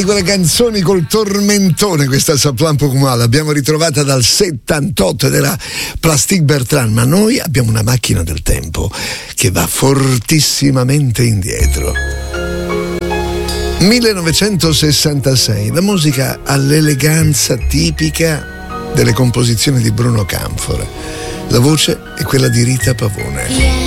Quelle canzoni col tormentone, questa Saplan Pokmal l'abbiamo ritrovata dal 78 ed era Plastic Bertrand, ma noi abbiamo una macchina del tempo che va fortissimamente indietro. 1966, la musica all'eleganza tipica delle composizioni di Bruno Canfora, la voce è quella di Rita Pavone.